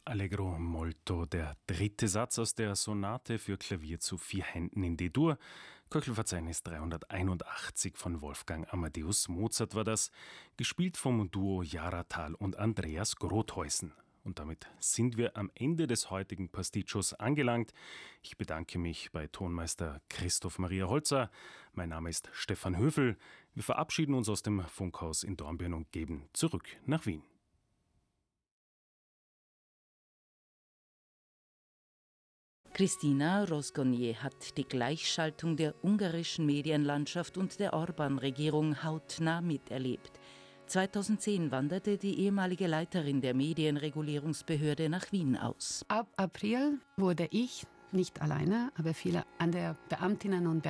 Allegro molto, der dritte Satz aus der Sonate für Klavier zu 4 Händen in D-Dur. Köchelverzeichnis 381 von Wolfgang Amadeus Mozart war das, gespielt vom Duo Jaratal und Andreas Grotheusen. Und damit sind wir am Ende des heutigen Pasticcios angelangt. Ich bedanke mich bei Tonmeister Christoph Maria Holzer. Mein Name ist Stefan Höfel. Wir verabschieden uns aus dem Funkhaus in Dornbirn und geben zurück nach Wien. Christina Rozgonje hat die Gleichschaltung der ungarischen Medienlandschaft und der Orbán-Regierung hautnah miterlebt. 2010 wanderte die ehemalige Leiterin der Medienregulierungsbehörde nach Wien aus. Ab April wurde ich, nicht alleine, aber viele andere Beamtinnen und